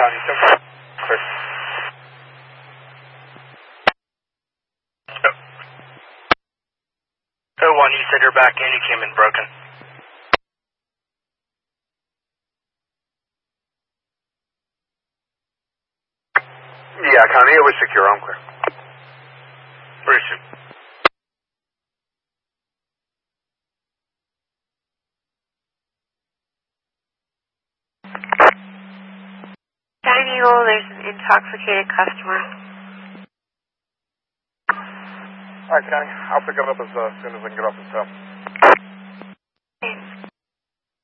County, so clear. Oh, 01, you said your back end came in broken. Yeah, County, it was secure. I'm clear. Appreciate it. Giant Eagle, there's an intoxicated customer. Alright, County, I'll pick it up as soon as I can get off the cell.